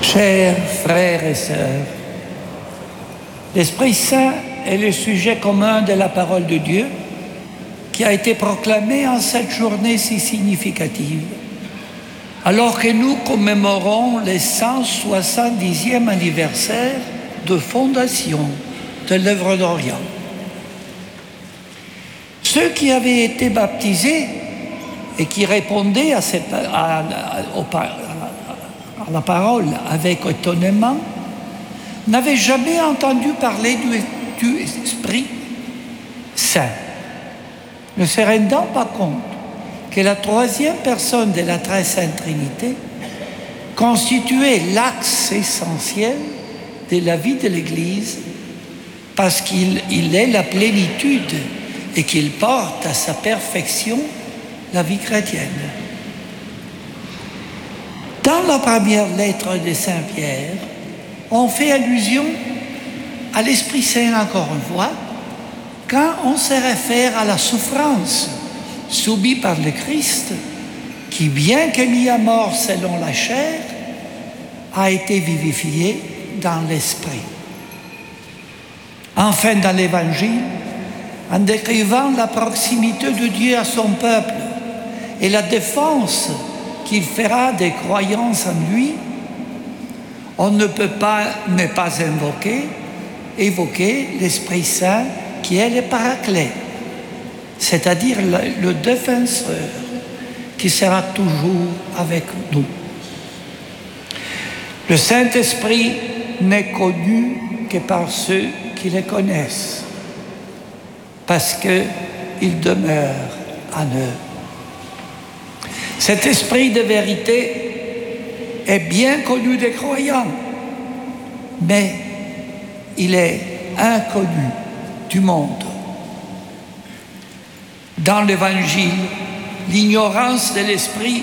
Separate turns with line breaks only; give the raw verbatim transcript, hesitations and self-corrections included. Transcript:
Chers frères et sœurs, l'Esprit Saint est le sujet commun de la parole de Dieu qui a été proclamée en cette journée si significative, alors que nous commémorons le cent soixante-dixième anniversaire de fondation de l'œuvre d'Orient. Ceux qui avaient été baptisés et qui répondaient à, cette, à, à, à, à la parole avec étonnement n'avaient jamais entendu parler du, du Esprit Saint, ne se rendant pas compte que la troisième personne de la très sainte Trinité constituait l'axe essentiel de la vie de l'Église parce qu'il il est la plénitude et qu'il porte à sa perfection la vie chrétienne. Dans la première lettre de Saint Pierre, on fait allusion à l'Esprit Saint encore une fois, quand on se réfère à la souffrance subie par le Christ, qui, bien que mis à mort selon la chair, a été vivifié dans l'Esprit. Enfin, dans l'Évangile, en décrivant la proximité de Dieu à son peuple et la défense qu'il fera des croyances en lui, on ne peut pas ne pas invoquer, évoquer l'Esprit Saint qui est le Paraclet, c'est-à-dire le, le défenseur qui sera toujours avec nous. Le Saint-Esprit n'est connu que par ceux qui le connaissent, parce qu'il demeure en eux. Cet esprit de vérité est bien connu des croyants, mais il est inconnu du monde. Dans l'Évangile, l'ignorance de l'esprit